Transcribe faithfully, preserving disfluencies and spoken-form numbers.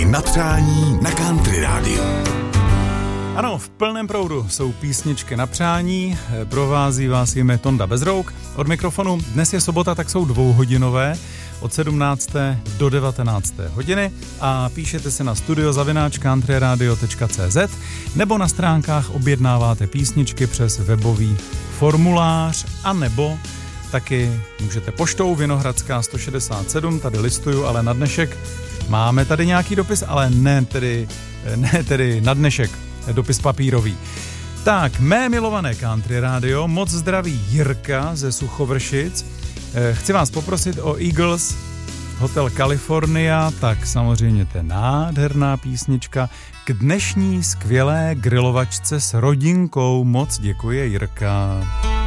na přání na Country Rádiu. Ano, v plném proudu jsou písničky na přání, provází vás jimi Tonda Bezrouk. Od mikrofonu dnes je sobota, tak jsou dvouhodinové, od sedmnácté do devatenácté hodiny a píšete si na studio zavináč country radio tečka cé zet nebo na stránkách objednáváte písničky přes webový formulář a nebo taky můžete poštou Vinohradská sto šedesát sedm, tady listuju, ale na dnešek máme tady nějaký dopis, ale ne tedy, ne tedy na dnešek, dopis papírový. Tak, mé milované Country Radio, moc zdraví Jirka ze Suchovršic. Chci vás poprosit o Eagles, Hotel California, tak samozřejmě to je nádherná písnička k dnešní skvělé grilovačce s rodinkou. Moc děkuje Jirka.